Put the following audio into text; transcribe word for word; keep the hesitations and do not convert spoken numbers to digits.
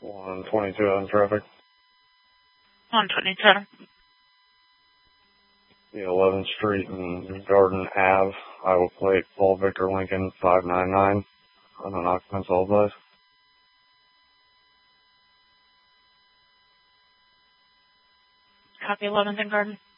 one twenty-two on traffic. one twenty-two. The eleventh Street and Garden Ave, Iowa plate, Paul Victor Lincoln, five nine nine. On an occupant's all place. Copy eleventh and Garden.